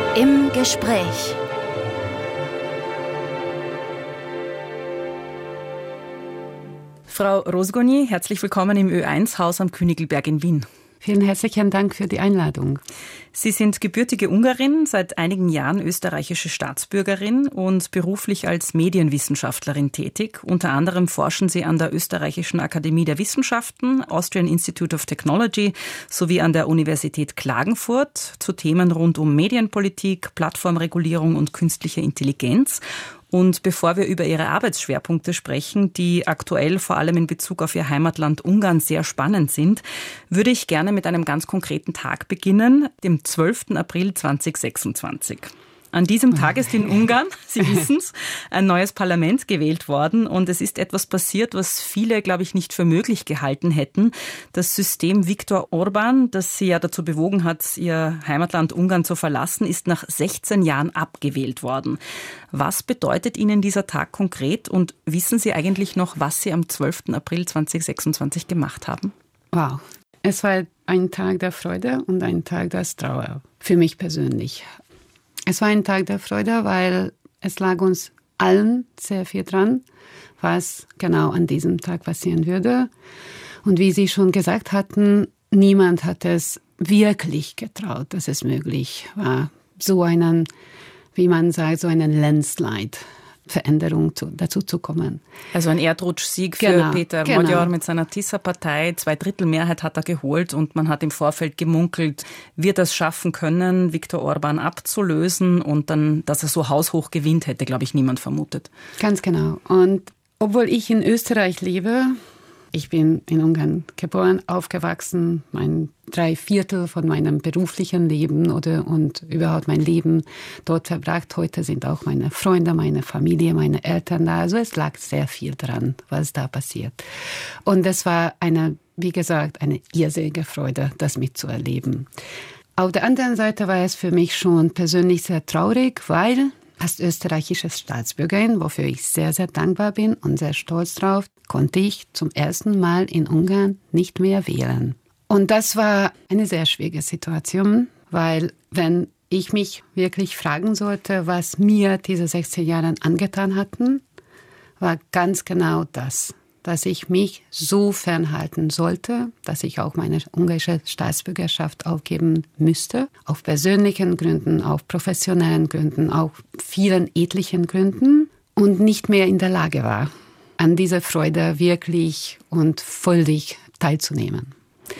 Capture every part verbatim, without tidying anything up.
Im Gespräch. Frau Rozgonyi, herzlich willkommen im Ö eins Haus am Königlberg in Wien. Vielen herzlichen Dank für die Einladung. Sie sind gebürtige Ungarin, seit einigen Jahren österreichische Staatsbürgerin und beruflich als Medienwissenschaftlerin tätig. Unter anderem forschen Sie an der Österreichischen Akademie der Wissenschaften, Austrian Institute of Technology sowie an der Universität Klagenfurt zu Themen rund um Medienpolitik, Plattformregulierung und künstliche Intelligenz. Und bevor wir über Ihre Arbeitsschwerpunkte sprechen, die aktuell vor allem in Bezug auf Ihr Heimatland Ungarn sehr spannend sind, würde ich gerne mit einem ganz konkreten Tag beginnen, dem zwölften April zweitausendsechsundzwanzig. An diesem Tag ist in Ungarn, Sie wissen es, ein neues Parlament gewählt worden und es ist etwas passiert, was viele, glaube ich, nicht für möglich gehalten hätten. Das System Viktor Orbán, das Sie ja dazu bewogen hat, Ihr Heimatland Ungarn zu verlassen, ist nach sechzehn Jahren abgewählt worden. Was bedeutet Ihnen dieser Tag konkret und wissen Sie eigentlich noch, was Sie am zwölften April zweitausendsechsundzwanzig gemacht haben? Wow, es war ein Tag der Freude und ein Tag der Trauer, für mich persönlich. Es war ein Tag der Freude, weil es lag uns allen sehr viel dran, was genau an diesem Tag passieren würde. Und wie Sie schon gesagt hatten, niemand hat es wirklich getraut, dass es möglich war, so einen, wie man sagt, so einen Landslide Veränderung zu, dazu zu kommen. Also ein Erdrutschsieg für genau, Peter genau. Magyar mit seiner Tisza-Partei. Zweidrittelmehrheit hat er geholt und man hat im Vorfeld gemunkelt, wird er es schaffen können, Viktor Orbán abzulösen und dann, dass er so haushoch gewinnt, hätte, glaube ich, niemand vermutet. Ganz genau. Und obwohl ich in Österreich lebe, ich bin in Ungarn geboren, aufgewachsen, mein drei Viertel von meinem beruflichen Leben oder und überhaupt mein Leben dort verbracht. Heute sind auch meine Freunde, meine Familie, meine Eltern da. Also es lag sehr viel dran, was da passiert. Und es war eine, wie gesagt, eine irrsinnige Freude, das mitzuerleben. Auf der anderen Seite war es für mich schon persönlich sehr traurig, weil als österreichische Staatsbürgerin, wofür ich sehr, sehr dankbar bin und sehr stolz drauf, konnte ich zum ersten Mal in Ungarn nicht mehr wählen. Und das war eine sehr schwierige Situation, weil wenn ich mich wirklich fragen sollte, was mir diese sechzehn Jahre angetan hatten, war ganz genau das, dass ich mich so fernhalten sollte, dass ich auch meine ungarische Staatsbürgerschaft aufgeben müsste, auf persönlichen Gründen, auf professionellen Gründen, auf vielen etlichen Gründen und nicht mehr in der Lage war, an dieser Freude wirklich und völlig teilzunehmen.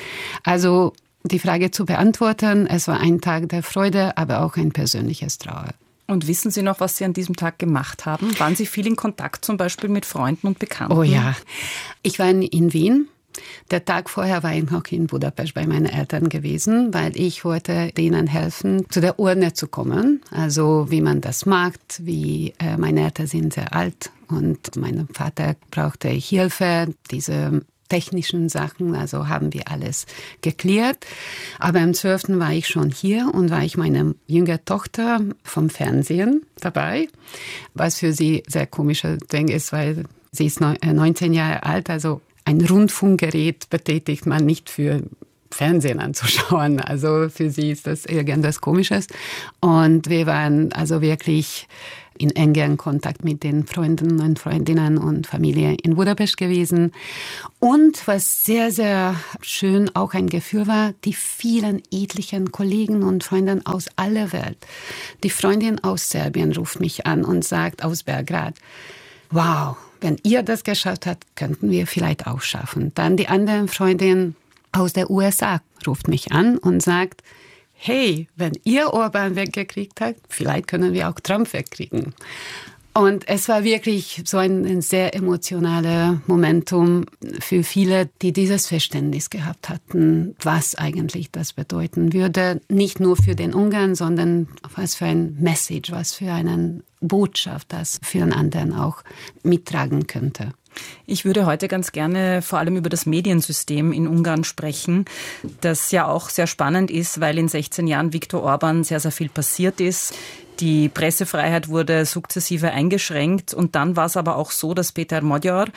Also die Frage zu beantworten, es war ein Tag der Freude, aber auch ein persönliches Trauer. Und wissen Sie noch, was Sie an diesem Tag gemacht haben? Waren Sie viel in Kontakt zum Beispiel mit Freunden und Bekannten? Oh ja, ich war in Wien. Der Tag vorher war ich noch in Budapest bei meinen Eltern gewesen, weil ich wollte denen helfen, zu der Urne zu kommen. Also wie man das macht, wie äh, meine Eltern sind sehr alt und mein Vater brauchte Hilfe, diese technischen Sachen, also haben wir alles geklärt. Aber am zwölften war ich schon hier und war ich meine jüngere Tochter vom Fernsehen dabei, was für sie sehr komischer Ding ist, weil sie ist neunzehn Jahre alt, also ein Rundfunkgerät betätigt man nicht für Fernsehen anzuschauen. Also für sie ist das irgendwas Komisches. Und wir waren also wirklich in engem Kontakt mit den Freunden und Freundinnen und Familie in Budapest gewesen. Und was sehr, sehr schön auch ein Gefühl war, die vielen etlichen Kollegen und Freunde aus aller Welt. Die Freundin aus Serbien ruft mich an und sagt aus Belgrad, wow, wenn ihr das geschafft habt, könnten wir vielleicht auch schaffen. Dann die andere Freundin aus der U S A ruft mich an und sagt, hey, wenn ihr Orbán weggekriegt habt, vielleicht können wir auch Trump wegkriegen. Und es war wirklich so ein, ein sehr emotionales Momentum für viele, die dieses Verständnis gehabt hatten, was eigentlich das bedeuten würde. Nicht nur für den Ungarn, sondern was für ein Message, was für eine Botschaft das für einen anderen auch mittragen könnte. Ich würde heute ganz gerne vor allem über das Mediensystem in Ungarn sprechen, das ja auch sehr spannend ist, weil in sechzehn Jahren Viktor Orbán sehr, sehr viel passiert ist. Die Pressefreiheit wurde sukzessive eingeschränkt und dann war es aber auch so, dass Peter Magyar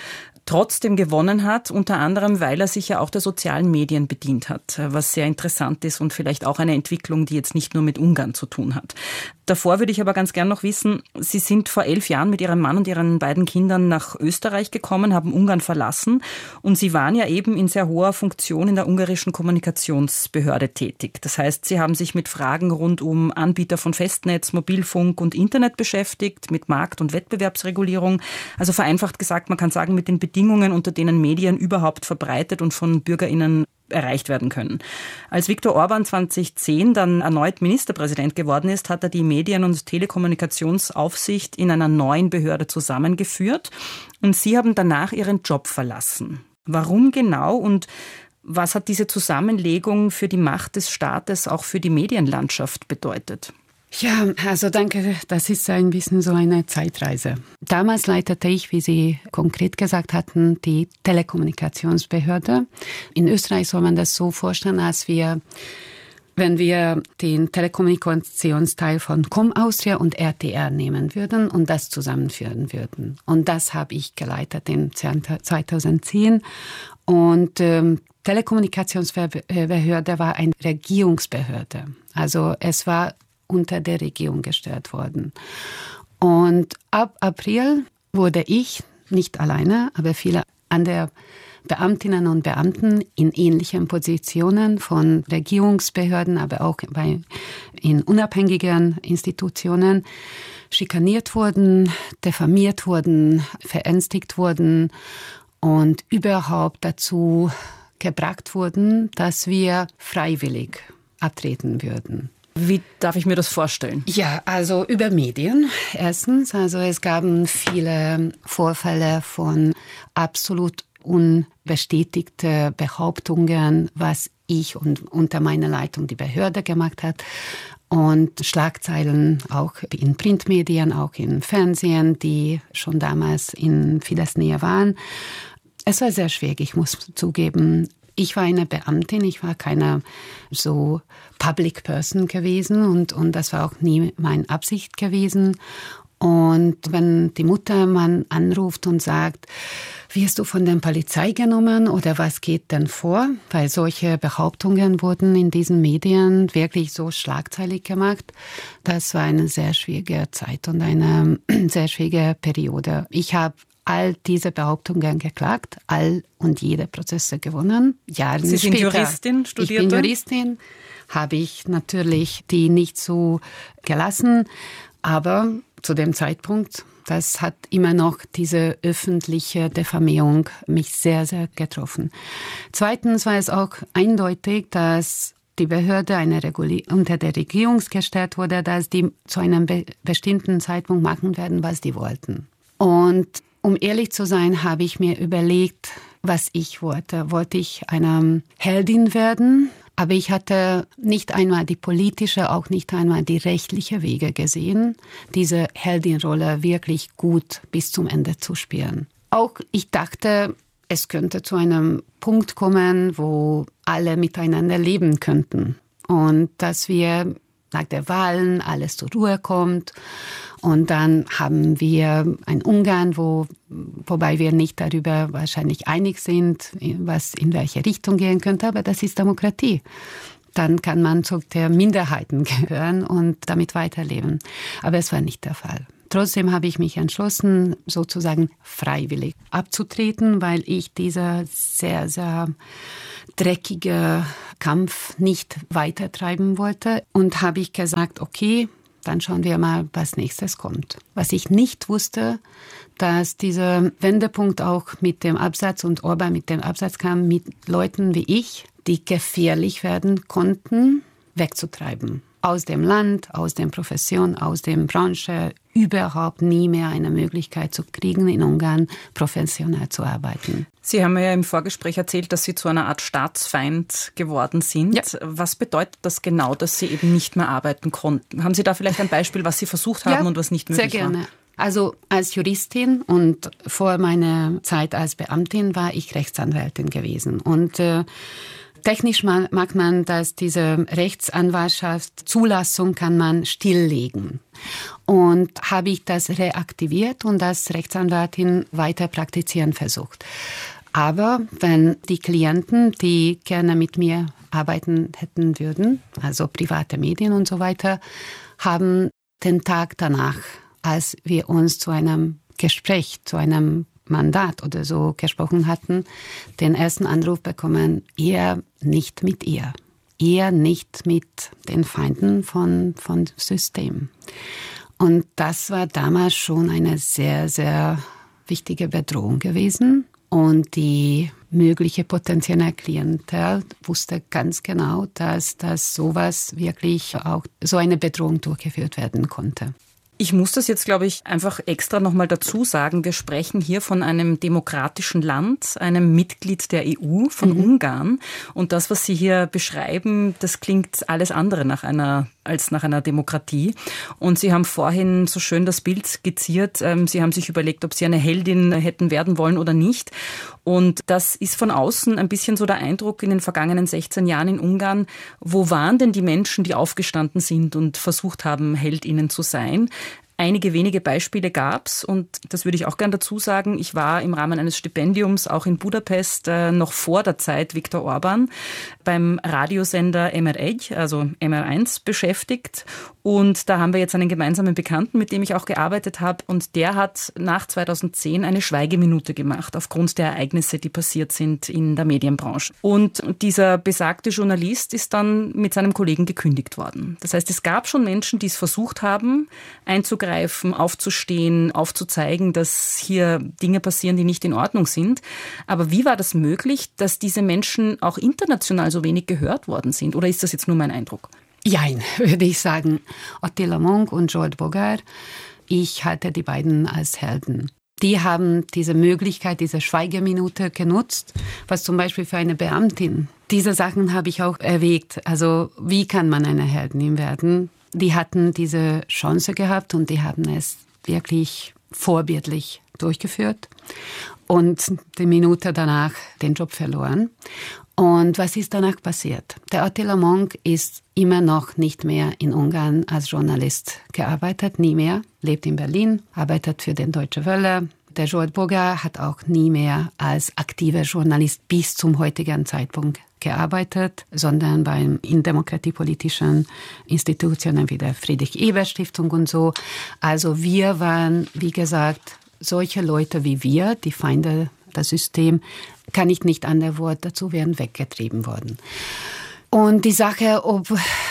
trotzdem gewonnen hat, unter anderem, weil er sich ja auch der sozialen Medien bedient hat, was sehr interessant ist und vielleicht auch eine Entwicklung, die jetzt nicht nur mit Ungarn zu tun hat. Davor würde ich aber ganz gern noch wissen, Sie sind vor elf Jahren mit Ihrem Mann und Ihren beiden Kindern nach Österreich gekommen, haben Ungarn verlassen und Sie waren ja eben in sehr hoher Funktion in der ungarischen Kommunikationsbehörde tätig. Das heißt, Sie haben sich mit Fragen rund um Anbieter von Festnetz, Mobilfunk und Internet beschäftigt, mit Markt- und Wettbewerbsregulierung. Also vereinfacht gesagt, man kann sagen, mit den Bedingungen, unter denen Medien überhaupt verbreitet und von BürgerInnen erreicht werden können. Als Viktor Orbán zweitausendzehn dann erneut Ministerpräsident geworden ist, hat er die Medien- und Telekommunikationsaufsicht in einer neuen Behörde zusammengeführt und Sie haben danach Ihren Job verlassen. Warum genau und was hat diese Zusammenlegung für die Macht des Staates auch für die Medienlandschaft bedeutet? Ja, also danke, das ist ein bisschen so eine Zeitreise. Damals leitete ich, wie Sie konkret gesagt hatten, die Telekommunikationsbehörde. In Österreich soll man das so vorstellen, als wir, wenn wir den Telekommunikationsteil von Com Austria und R T R nehmen würden und das zusammenführen würden. Und das habe ich geleitet in zweitausendzehn. Und ähm, Telekommunikationsbehörde war eine Regierungsbehörde. Also es war unter der Regierung gestellt worden. Und ab April wurde ich, nicht alleine, aber viele andere Beamtinnen und Beamten in ähnlichen Positionen von Regierungsbehörden, aber auch bei, in unabhängigen Institutionen schikaniert wurden, diffamiert wurden, verängstigt wurden und überhaupt dazu gebracht wurden, dass wir freiwillig abtreten würden. Wie darf ich mir das vorstellen? Ja, also über Medien erstens. Also es gab viele Vorfälle von absolut unbestätigten Behauptungen, was ich und unter meiner Leitung die Behörde gemacht hat. Und Schlagzeilen auch in Printmedien, auch im Fernsehen, die schon damals in vieles Nähe waren. Es war sehr schwierig, ich muss zugeben. Ich war eine Beamtin, ich war keine so Public Person gewesen und, und das war auch nie meine Absicht gewesen. Und wenn die Mutter man anruft und sagt, wirst du von der Polizei genommen oder was geht denn vor? Weil solche Behauptungen wurden in diesen Medien wirklich so schlagzeilig gemacht. Das war eine sehr schwierige Zeit und eine sehr schwierige Periode. Ich habe all diese Behauptungen geklagt, all und jede Prozesse gewonnen. Jahre Sie sind später. Juristin, Studierte? Ich bin Juristin, habe ich natürlich die nicht so gelassen, aber zu dem Zeitpunkt, das hat immer noch diese öffentliche Diffamierung mich sehr, sehr getroffen. Zweitens war es auch eindeutig, dass die Behörde eine Reguli- unter der Regierung gestellt wurde, dass die zu einem be- bestimmten Zeitpunkt machen werden, was die wollten. Und um ehrlich zu sein, habe ich mir überlegt, was ich wollte. Wollte ich eine Heldin werden? Aber ich hatte nicht einmal die politische, auch nicht einmal die rechtliche Wege gesehen, diese Heldinrolle wirklich gut bis zum Ende zu spielen. Auch ich dachte, es könnte zu einem Punkt kommen, wo alle miteinander leben könnten. Und dass wir nach der Wahlen alles zur Ruhe kommt. Und dann haben wir ein Ungarn, wo, wobei wir nicht darüber wahrscheinlich einig sind, was in welche Richtung gehen könnte, aber das ist Demokratie. Dann kann man zu der Minderheiten gehören und damit weiterleben. Aber es war nicht der Fall. Trotzdem habe ich mich entschlossen, sozusagen freiwillig abzutreten, weil ich dieser sehr, sehr dreckige Kampf nicht weitertreiben wollte. Und habe ich gesagt, okay, dann schauen wir mal, was nächstes kommt. Was ich nicht wusste, dass dieser Wendepunkt auch mit dem Absatz und Orbán mit dem Absatz kam, mit Leuten wie ich, die gefährlich werden konnten, wegzutreiben. Aus dem Land, aus der Profession, aus der Branche, überhaupt nie mehr eine Möglichkeit zu kriegen, in Ungarn professionell zu arbeiten. Sie haben ja im Vorgespräch erzählt, dass Sie zu einer Art Staatsfeind geworden sind. Ja. Was bedeutet das genau, dass Sie eben nicht mehr arbeiten konnten? Haben Sie da vielleicht ein Beispiel, was Sie versucht haben ja, und was nicht möglich war? Sehr gerne. War? Also als Juristin und vor meiner Zeit als Beamtin war ich Rechtsanwältin gewesen. Und äh, technisch mag man, dass diese Rechtsanwaltschaft Zulassung kann man stilllegen. Und habe ich das reaktiviert und als Rechtsanwältin weiter praktizieren versucht. Aber wenn die Klienten, die gerne mit mir arbeiten hätten würden, also private Medien und so weiter, haben den Tag danach, als wir uns zu einem Gespräch, zu einem Mandat oder so gesprochen hatten, den ersten Anruf bekommen, eher nicht mit ihr, eher nicht mit den Feinden von, von System. Und das war damals schon eine sehr, sehr wichtige Bedrohung gewesen. Und die mögliche potenzielle Klientel wusste ganz genau, dass das sowas wirklich auch so eine Bedrohung durchgeführt werden konnte. Ich muss das jetzt, glaube ich, einfach extra nochmal dazu sagen. Wir sprechen hier von einem demokratischen Land, einem Mitglied der E U, von mhm. Ungarn. Und das, was Sie hier beschreiben, das klingt alles andere nach einer, als nach einer Demokratie. Und Sie haben vorhin so schön das Bild skizziert. Sie haben sich überlegt, ob Sie eine Heldin hätten werden wollen oder nicht. Und das ist von außen ein bisschen so der Eindruck in den vergangenen sechzehn Jahren in Ungarn. Wo waren denn die Menschen, die aufgestanden sind und versucht haben, Heldinnen zu sein? Einige wenige Beispiele gab's und das würde ich auch gern dazu sagen. Ich war im Rahmen eines Stipendiums auch in Budapest äh, noch vor der Zeit Viktor Orbán beim Radiosender M R eins, also M R eins, beschäftigt. Und da haben wir jetzt einen gemeinsamen Bekannten, mit dem ich auch gearbeitet habe. Und der hat nach zweitausendzehn eine Schweigeminute gemacht, aufgrund der Ereignisse, die passiert sind in der Medienbranche. Und dieser besagte Journalist ist dann mit seinem Kollegen gekündigt worden. Das heißt, es gab schon Menschen, die es versucht haben, einzugreifen, aufzustehen, aufzuzeigen, dass hier Dinge passieren, die nicht in Ordnung sind. Aber wie war das möglich, dass diese Menschen auch international so wenig gehört worden sind? Oder ist das jetzt nur mein Eindruck? Jein, würde ich sagen. Attila Monk und Zsolt Bogár, ich halte die beiden als Helden. Die haben diese Möglichkeit, diese Schweigeminute genutzt, was zum Beispiel für eine Beamtin. Diese Sachen habe ich auch erwägt. Also wie kann man eine Heldin werden? Die hatten diese Chance gehabt und die haben es wirklich vorbildlich durchgeführt und die Minute danach den Job verloren. Und was ist danach passiert? Der Attila Monk ist immer noch nicht mehr in Ungarn als Journalist gearbeitet, nie mehr, lebt in Berlin, arbeitet für den Deutsche Welle. Der Zsolt Bogár hat auch nie mehr als aktiver Journalist bis zum heutigen Zeitpunkt gearbeitet, sondern bei in demokratiepolitischen Institutionen wie der Friedrich-Ebert-Stiftung und so. Also wir waren, wie gesagt, solche Leute wie wir, die Feinde des Systems, kann ich nicht an der Wort dazu werden, weggetrieben worden. Und die Sache, ob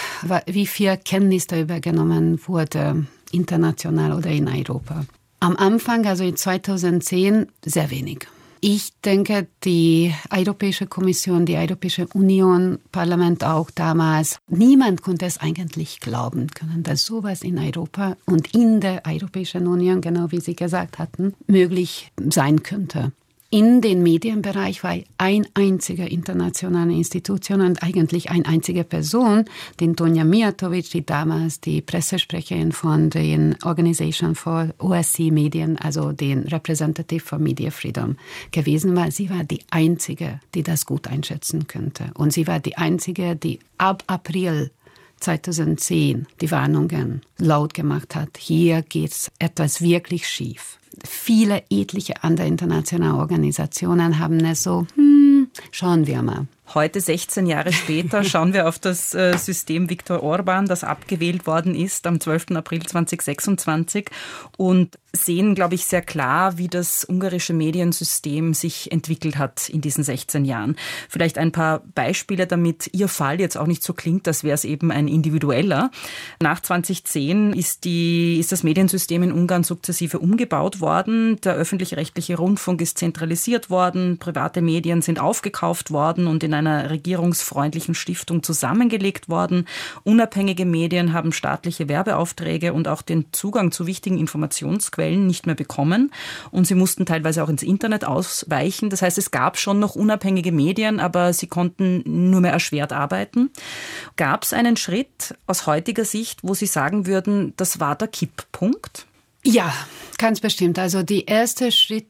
wie viel Kenntnis da übergenommen wurde, international oder in Europa. Am Anfang, also in zweitausendzehn, sehr wenig. Ich denke, die Europäische Kommission, die Europäische Union, Parlament auch damals, niemand konnte es eigentlich glauben können, dass sowas in Europa und in der Europäischen Union, genau wie Sie gesagt hatten, möglich sein könnte. In den Medienbereich war ein einziger internationale Institution und eigentlich eine einzige Person, die Tonja Mijatović, die damals die Pressesprecherin von den Organization for O S C Medien, also den Representative for Media Freedom gewesen war. Sie war die einzige, die das gut einschätzen könnte. Und sie war die einzige, die ab April zweitausendzehn die Warnungen laut gemacht hat. Hier geht etwas wirklich schief. Viele etliche andere internationale Organisationen haben es so, hm, schauen wir mal. Heute, sechzehn Jahre später, schauen wir auf das äh, System Viktor Orbán, das abgewählt worden ist am zwölften April zweitausendsechsundzwanzig und sehen, glaube ich, sehr klar, wie das ungarische Mediensystem sich entwickelt hat in diesen sechzehn Jahren. Vielleicht ein paar Beispiele, damit Ihr Fall jetzt auch nicht so klingt, als wäre es eben ein individueller. Nach zweitausendzehn ist, die, ist das Mediensystem in Ungarn sukzessive umgebaut worden. Der öffentlich-rechtliche Rundfunk ist zentralisiert worden, private Medien sind aufgekauft worden und in einer regierungsfreundlichen Stiftung zusammengelegt worden. Unabhängige Medien haben staatliche Werbeaufträge und auch den Zugang zu wichtigen Informationsquellen nicht mehr bekommen. Und sie mussten teilweise auch ins Internet ausweichen. Das heißt, es gab schon noch unabhängige Medien, aber sie konnten nur mehr erschwert arbeiten. Gab es einen Schritt aus heutiger Sicht, wo Sie sagen würden, das war der Kipppunkt? Ja, ganz bestimmt. Also der erste Schritt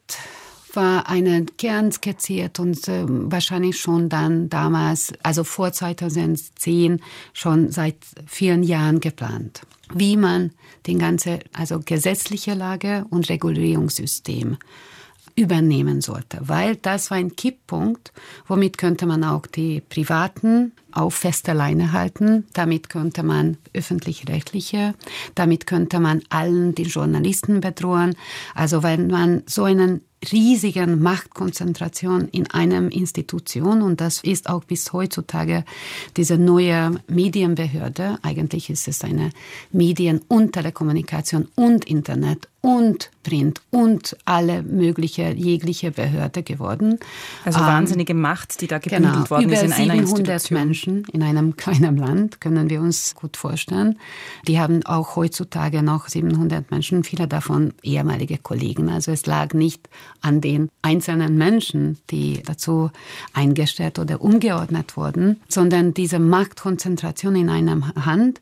war eine gern skizziert und äh, wahrscheinlich schon dann damals, also vor zweitausendzehn, schon seit vielen Jahren geplant. wie man die ganze, also gesetzliche Lage und Regulierungssystem übernehmen sollte, weil das war ein Kipppunkt, womit könnte man auch die Privaten auf fester Leine halten, damit könnte man öffentlich-rechtliche, damit könnte man allen die Journalisten bedrohen. Also wenn man so einen riesigen Machtkonzentration in einer Institution, und das ist auch bis heutzutage diese neue Medienbehörde, eigentlich ist es eine Medien- und Telekommunikation und Internet und Print und alle mögliche, jegliche Behörde geworden. Also wahnsinnige ähm, Macht, die da gebündelt genau, worden ist in einer Institution. Über siebenhundert Menschen in einem kleinen Land, können wir uns gut vorstellen. Die haben auch heutzutage noch siebenhundert Menschen, viele davon ehemalige Kollegen. Also es lag nicht an den einzelnen Menschen, die dazu eingestellt oder umgeordnet wurden, sondern diese Machtkonzentration in einer Hand.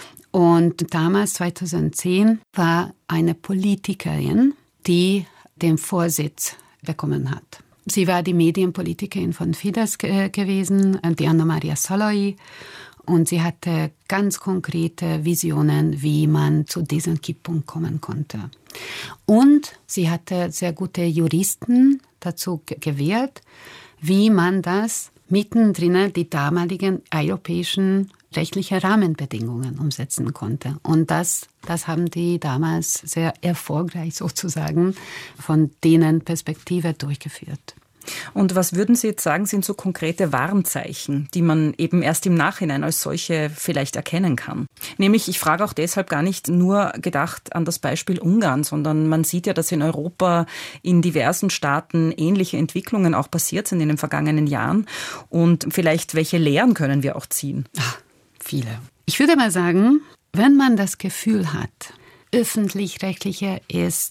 Und damals, zweitausendzehn, war eine Politikerin, die den Vorsitz bekommen hat. Sie war die Medienpolitikerin von Fidesz ge- gewesen, die Anna Maria Szalai. Und sie hatte ganz konkrete Visionen, wie man zu diesem Kipppunkt kommen konnte. Und sie hatte sehr gute Juristen dazu ge- gewählt, wie man das mittendrin die damaligen europäischen rechtliche Rahmenbedingungen umsetzen konnte. Und das, das haben die damals sehr erfolgreich sozusagen von denen Perspektive durchgeführt. Und was würden Sie jetzt sagen, sind so konkrete Warnzeichen, die man eben erst im Nachhinein als solche vielleicht erkennen kann? Nämlich, ich frage auch deshalb gar nicht nur gedacht an das Beispiel Ungarn, sondern man sieht ja, dass in Europa in diversen Staaten ähnliche Entwicklungen auch passiert sind in den vergangenen Jahren. Und vielleicht, welche Lehren können wir auch ziehen? Ach, viele. Ich würde mal sagen, wenn man das Gefühl hat, öffentlich-rechtliche ist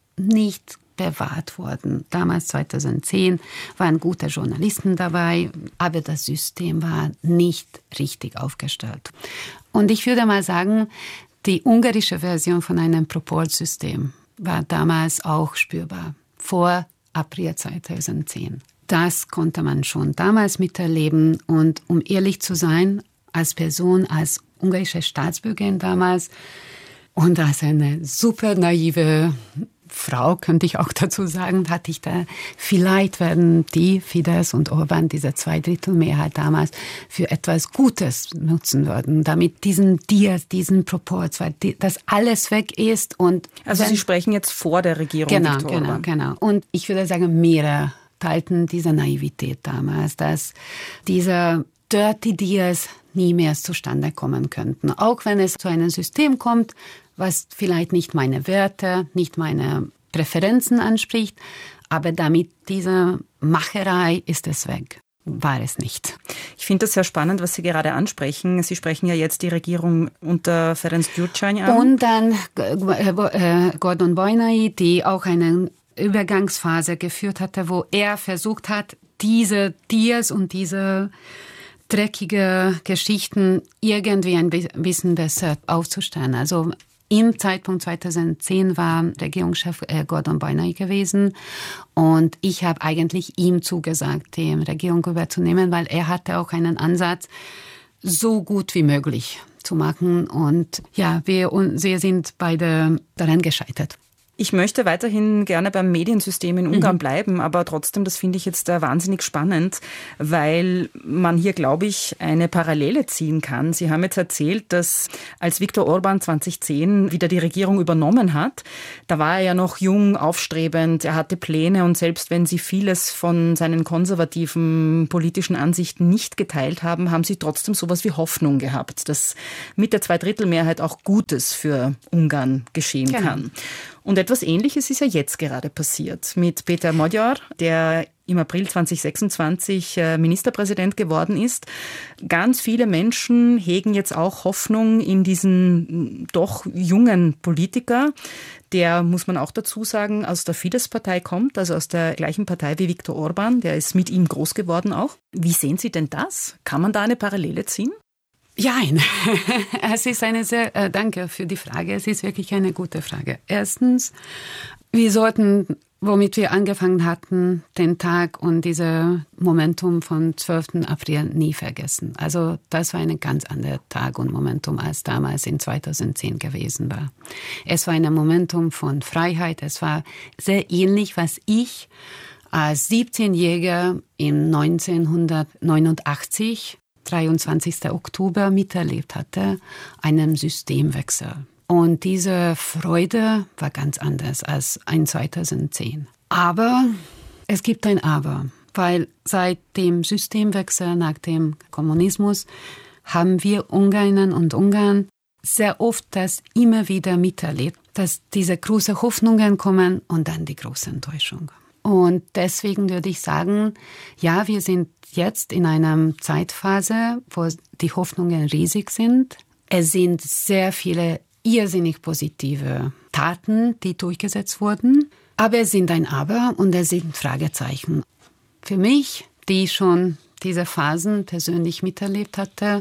nicht bewahrt worden. Damals, zweitausendzehn, waren gute Journalisten dabei, aber das System war nicht richtig aufgestellt. Und ich würde mal sagen, die ungarische Version von einem Proporzsystem war damals auch spürbar, vor April zweitausendzehn. Das konnte man schon damals miterleben. Und um ehrlich zu sein, als Person, als ungarische Staatsbürgerin damals und als eine super naive Frau, könnte ich auch dazu sagen, hatte ich da, vielleicht werden die Fidesz und Orbán, diese Zweidrittelmehrheit damals, für etwas Gutes nutzen würden, damit diesen Dias, diesen Proporz, weil die, das alles weg ist. Und also wenn, Sie sprechen jetzt vor der Regierung genau, Viktor genau, Orbán. Genau. Und ich würde sagen, mehrere teilten diese Naivität damals, dass diese Dirty Deals nie mehr zustande kommen könnten. Auch wenn es zu einem System kommt, was vielleicht nicht meine Werte, nicht meine Präferenzen anspricht, aber damit diese Macherei ist es weg. War es nicht. Ich finde das sehr spannend, was Sie gerade ansprechen. Sie sprechen ja jetzt die Regierung unter Ferenc Gyurcsány an. Und dann Gordon Bojnai, die auch eine Übergangsphase geführt hatte, wo er versucht hat, diese Deals und diese dreckige Geschichten irgendwie ein bisschen besser aufzustellen. Also im Zeitpunkt zweitausendzehn war Regierungschef Gordon Bojnai gewesen und ich habe eigentlich ihm zugesagt, die Regierung überzunehmen, weil er hatte auch einen Ansatz, so gut wie möglich zu machen. Und ja, wir, wir sind beide daran gescheitert. Ich möchte weiterhin gerne beim Mediensystem in Ungarn Mhm. bleiben, aber trotzdem, das finde ich jetzt äh, wahnsinnig spannend, weil man hier, glaube ich, eine Parallele ziehen kann. Sie haben jetzt erzählt, dass als Viktor Orbán zweitausendzehn wieder die Regierung übernommen hat, da war er ja noch jung, aufstrebend, er hatte Pläne und selbst wenn Sie vieles von seinen konservativen politischen Ansichten nicht geteilt haben, haben Sie trotzdem sowas wie Hoffnung gehabt, dass mit der Zweidrittelmehrheit auch Gutes für Ungarn geschehen Genau. kann. Und etwas Ähnliches ist ja jetzt gerade passiert mit Péter Magyar, der im April zweitausendsechsundzwanzig Ministerpräsident geworden ist. Ganz viele Menschen hegen jetzt auch Hoffnung in diesen doch jungen Politiker, der, muss man auch dazu sagen, aus der Fidesz-Partei kommt, also aus der gleichen Partei wie Viktor Orbán, der ist mit ihm groß geworden auch. Wie sehen Sie denn das? Kann man da eine Parallele ziehen? Nein, es ist eine sehr, äh, danke für die Frage. Es ist wirklich eine gute Frage. Erstens, wir sollten womit wir angefangen hatten, den Tag und dieses Momentum vom zwölften April nie vergessen. Also das war ein ganz anderer Tag und Momentum, als damals in zweitausendzehn gewesen war. Es war ein Momentum von Freiheit. Es war sehr ähnlich, was ich als siebzehnjähriger im neunzehnhundertneunundachtzig, dreiundzwanzigsten Oktober, miterlebt hatte, einen Systemwechsel. Und diese Freude war ganz anders als in zweitausendzehn. Aber es gibt ein Aber, weil seit dem Systemwechsel nach dem Kommunismus haben wir Ungarinnen und Ungarn sehr oft das immer wieder miterlebt, dass diese großen Hoffnungen kommen und dann die große Enttäuschung. Und deswegen würde ich sagen, ja, wir sind jetzt in einer Zeitphase, wo die Hoffnungen riesig sind. Es sind sehr viele irrsinnig positive Taten, die durchgesetzt wurden. Aber es sind ein Aber und es sind Fragezeichen. Für mich, die schon diese Phasen persönlich miterlebt hatte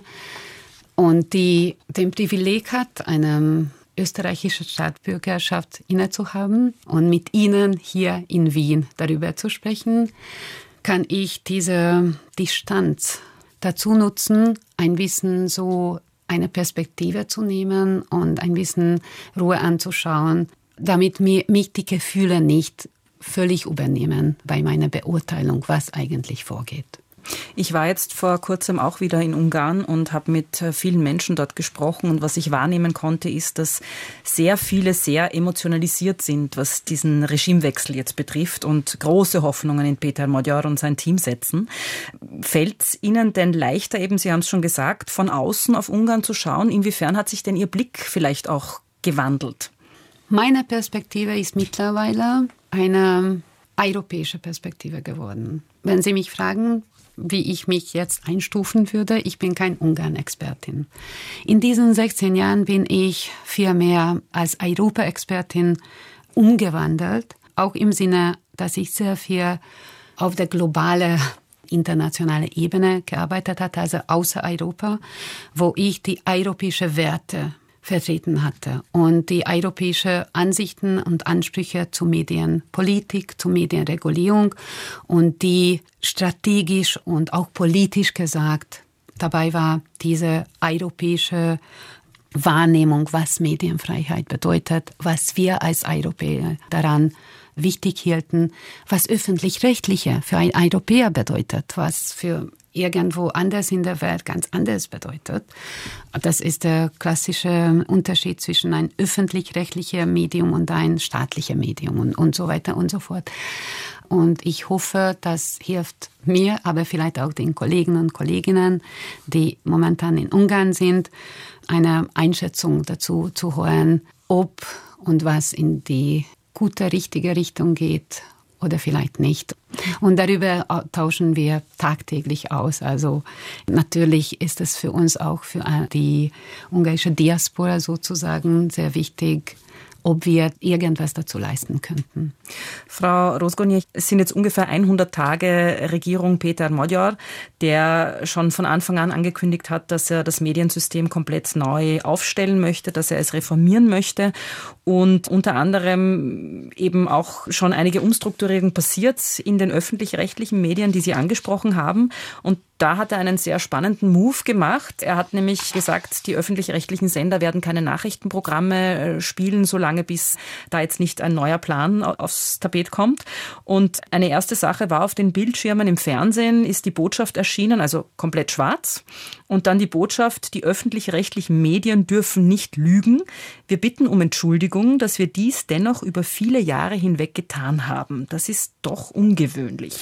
und die den Privileg hat, eine österreichische Staatsbürgerschaft innezuhaben und mit Ihnen hier in Wien darüber zu sprechen, kann ich diese Distanz dazu nutzen, ein bisschen so eine Perspektive zu nehmen und ein bisschen Ruhe anzuschauen, damit mir, mich die Gefühle nicht völlig übernehmen bei meiner Beurteilung, was eigentlich vorgeht. Ich war jetzt vor kurzem auch wieder in Ungarn und habe mit vielen Menschen dort gesprochen. Und was ich wahrnehmen konnte, ist, dass sehr viele sehr emotionalisiert sind, was diesen Regimewechsel jetzt betrifft und große Hoffnungen in Péter Magyar und sein Team setzen. Fällt es Ihnen denn leichter, eben, Sie haben es schon gesagt, von außen auf Ungarn zu schauen? Inwiefern hat sich denn Ihr Blick vielleicht auch gewandelt? Meine Perspektive ist mittlerweile eine europäische Perspektive geworden. Wenn Sie mich fragen, wie ich mich jetzt einstufen würde, ich bin kein Ungarn-Expertin. In diesen sechzehn Jahren bin ich vielmehr als Europa-Expertin umgewandelt, auch im Sinne, dass ich sehr viel auf der globalen, internationalen Ebene gearbeitet habe, also außer Europa, wo ich die europäischen Werte vertreten hatte und die europäischen Ansichten und Ansprüche zu Medienpolitik, zu Medienregulierung und die strategisch und auch politisch gesagt dabei war, diese europäische Wahrnehmung, was Medienfreiheit bedeutet, was wir als Europäer daran wichtig hielten, was öffentlich-rechtliche für einen Europäer bedeutet, was für irgendwo anders in der Welt ganz anders bedeutet. Das ist der klassische Unterschied zwischen ein öffentlich-rechtliches Medium und ein staatliches Medium und, und so weiter und so fort. Und ich hoffe, das hilft mir, aber vielleicht auch den Kollegen und Kolleginnen, die momentan in Ungarn sind, eine Einschätzung dazu zu hören, ob und was in die gute, richtige Richtung geht oder vielleicht nicht. Und darüber tauschen wir tagtäglich aus. Also natürlich ist es für uns auch für die ungarische Diaspora sozusagen sehr wichtig, ob wir irgendwas dazu leisten könnten. Frau Rozgonyi, es sind jetzt ungefähr hundert Tage Regierung Péter Magyar, der schon von Anfang an angekündigt hat, dass er das Mediensystem komplett neu aufstellen möchte, dass er es reformieren möchte und unter anderem eben auch schon einige Umstrukturierungen passiert in den öffentlich-rechtlichen Medien, die Sie angesprochen haben. Und da hat er einen sehr spannenden Move gemacht. Er hat nämlich gesagt, die öffentlich-rechtlichen Sender werden keine Nachrichtenprogramme spielen, solange bis da jetzt nicht ein neuer Plan aufs Tapet kommt. Und eine erste Sache war, auf den Bildschirmen im Fernsehen ist die Botschaft erschienen, also komplett schwarz. Und dann die Botschaft, die öffentlich-rechtlichen Medien dürfen nicht lügen. Wir bitten um Entschuldigung, dass wir dies dennoch über viele Jahre hinweg getan haben. Das ist doch ungewöhnlich.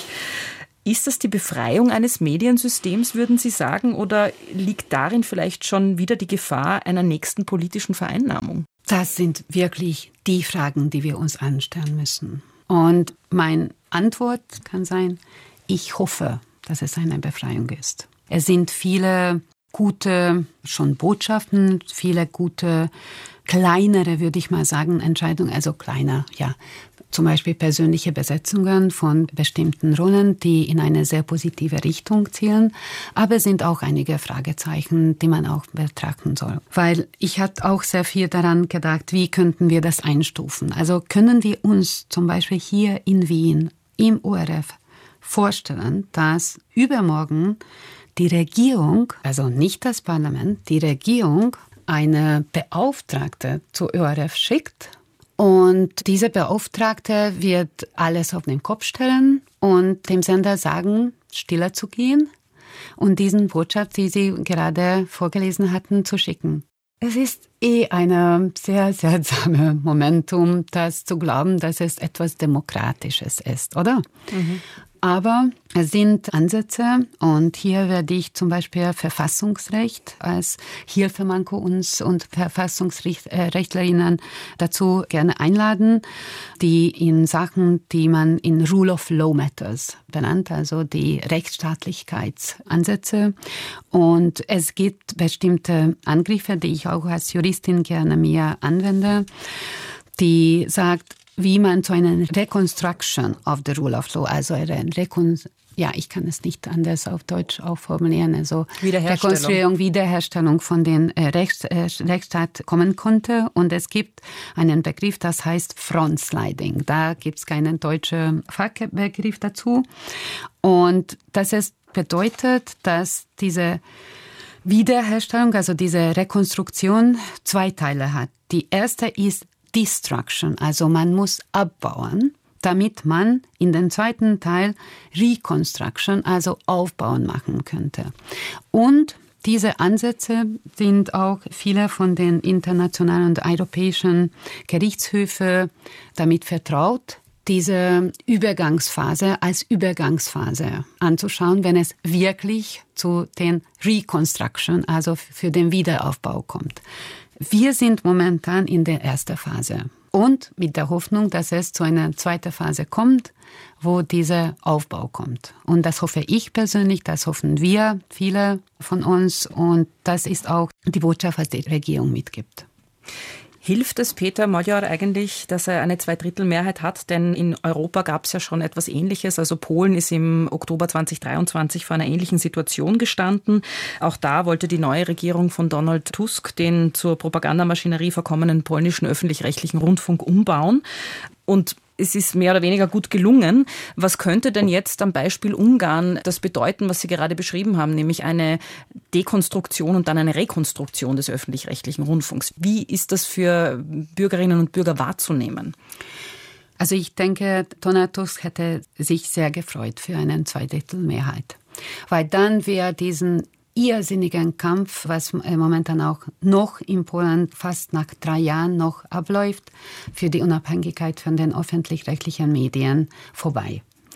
Ist das die Befreiung eines Mediensystems, würden Sie sagen, oder liegt darin vielleicht schon wieder die Gefahr einer nächsten politischen Vereinnahmung? Das sind wirklich die Fragen, die wir uns anstellen müssen. Und meine Antwort kann sein, ich hoffe, dass es eine Befreiung ist. Es sind viele gute schon Botschaften, viele gute, kleinere, würde ich mal sagen, Entscheidungen, also kleiner, ja, zum Beispiel persönliche Besetzungen von bestimmten Rollen, die in eine sehr positive Richtung zielen. Aber es sind auch einige Fragezeichen, die man auch betrachten soll. Weil ich hatte auch sehr viel daran gedacht, wie könnten wir das einstufen? Also können wir uns zum Beispiel hier in Wien im O R F vorstellen, dass übermorgen die Regierung, also nicht das Parlament, die Regierung eine Beauftragte zu O R F schickt und diese Beauftragte wird alles auf den Kopf stellen und dem Sender sagen, stiller zu gehen und diesen Botschaft, die Sie gerade vorgelesen hatten, zu schicken. Es ist eh ein sehr seltsames Momentum, das zu glauben, dass es etwas Demokratisches ist, oder? Mhm. Aber es sind Ansätze und hier werde ich zum Beispiel Verfassungsrecht als Hilfemanko uns und Verfassungsrechtlerinnen dazu gerne einladen, die in Sachen, die man in Rule of Law Matters benannt, also die Rechtsstaatlichkeitsansätze. Und es gibt bestimmte Angriffe, die ich auch als Juristin gerne mir anwende, die sagt, wie man zu einer Reconstruction of the Rule of Law, also eine Rekon ja, ich kann es nicht anders auf Deutsch auch formulieren, also Wiederherstellung. Rekonstruierung, Wiederherstellung von den äh, Rechts, äh, Rechtsstaat kommen konnte. Und es gibt einen Begriff, das heißt Frontsliding. Da gibt es keinen deutschen Fachbegriff dazu. Und das ist, bedeutet, dass diese Wiederherstellung, also diese Rekonstruktion, zwei Teile hat. Die erste ist Destruction, also man muss abbauen, damit man in den zweiten Teil Reconstruction, also Aufbauen machen könnte. Und diese Ansätze sind auch viele von den internationalen und europäischen Gerichtshöfen damit vertraut, diese Übergangsphase als Übergangsphase anzuschauen, wenn es wirklich zu den Reconstruction, also für den Wiederaufbau kommt. Wir sind momentan in der ersten Phase und mit der Hoffnung, dass es zu einer zweiten Phase kommt, wo dieser Aufbau kommt. Und das hoffe ich persönlich, das hoffen wir, viele von uns. Und das ist auch die Botschaft, was die Regierung mitgibt. Hilft es Peter Magyar eigentlich, dass er eine Zweidrittelmehrheit hat? Denn in Europa gab es ja schon etwas Ähnliches. Also Polen ist im Oktober zweitausenddreiundzwanzig vor einer ähnlichen Situation gestanden. Auch da wollte die neue Regierung von Donald Tusk den zur Propagandamaschinerie verkommenen polnischen öffentlich-rechtlichen Rundfunk umbauen. Und es ist mehr oder weniger gut gelungen. Was könnte denn jetzt am Beispiel Ungarn das bedeuten, was Sie gerade beschrieben haben, nämlich eine Dekonstruktion und dann eine Rekonstruktion des öffentlich-rechtlichen Rundfunks? Wie ist das für Bürgerinnen und Bürger wahrzunehmen? Also ich denke, Donald Tusk hätte sich sehr gefreut für eine Zweidrittelmehrheit, weil dann wäre diesen irrsinnigen Kampf, was momentan auch noch in Polen fast nach drei Jahren noch abläuft, für die Unabhängigkeit von den öffentlich-rechtlichen Medien vorbei.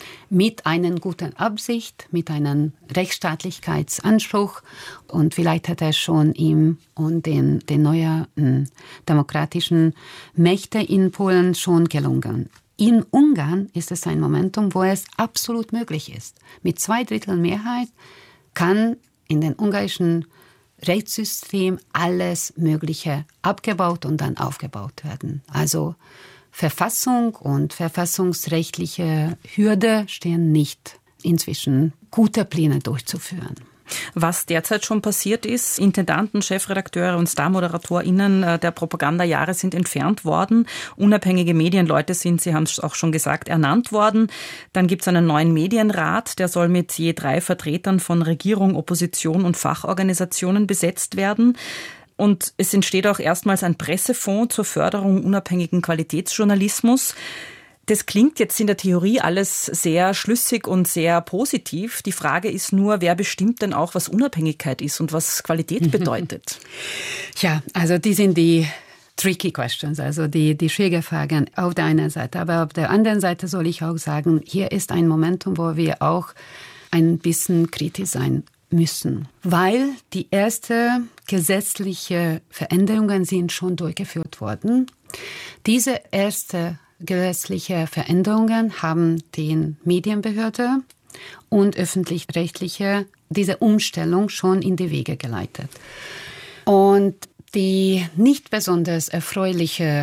Mit einer guten Absicht, mit einem Rechtsstaatlichkeitsanspruch und vielleicht hat er schon ihm und den, den neuen demokratischen Mächten in Polen schon gelungen. In Ungarn ist es ein Momentum, wo es absolut möglich ist. Mit zwei Drittel Mehrheit kann in den ungarischen Rechtssystem alles Mögliche abgebaut und dann aufgebaut werden. Also Verfassung und verfassungsrechtliche Hürde stehen nicht inzwischen, gute Pläne durchzuführen. Was derzeit schon passiert ist, Intendanten, Chefredakteure und StarmoderatorInnen der Propagandajahre sind entfernt worden. Unabhängige Medienleute sind, Sie haben es auch schon gesagt, ernannt worden. Dann gibt es einen neuen Medienrat, der soll mit je drei Vertretern von Regierung, Opposition und Fachorganisationen besetzt werden. Und es entsteht auch erstmals ein Pressefonds zur Förderung unabhängigen Qualitätsjournalismus. Das klingt jetzt in der Theorie alles sehr schlüssig und sehr positiv. Die Frage ist nur, wer bestimmt denn auch, was Unabhängigkeit ist und was Qualität bedeutet? Ja, also die sind die tricky questions, also die, die schwierige Fragen auf der einen Seite. Aber auf der anderen Seite soll ich auch sagen, hier ist ein Momentum, wo wir auch ein bisschen kritisch sein müssen. Weil die ersten gesetzlichen Veränderungen sind schon durchgeführt worden. Diese erste gesetzliche Veränderungen haben die Medienbehörde und öffentlich-rechtliche diese Umstellung schon in die Wege geleitet. Und die nicht besonders erfreuliche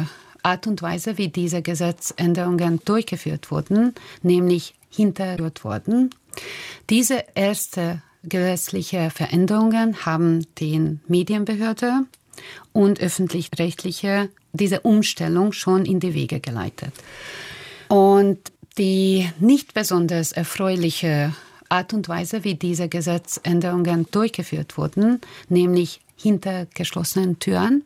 Art und Weise, wie diese Gesetzänderungen durchgeführt wurden, nämlich hinterrührt wurden. Diese erste gesetzliche Veränderungen haben den Medienbehörde und öffentlich-rechtliche diese Umstellung schon in die Wege geleitet. Und die nicht besonders erfreuliche Art und Weise, wie diese Gesetzänderungen durchgeführt wurden, nämlich hinter geschlossenen Türen,